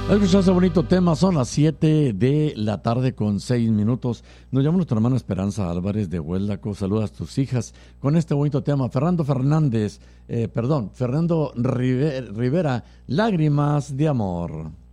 Escuchado ese bonito tema, son las 7 de la tarde con 6 minutos. Nos llama nuestra hermana Esperanza Álvarez de Hueldaco. Saluda a tus hijas con este bonito tema. Fernando Rivera, Lágrimas de Amor.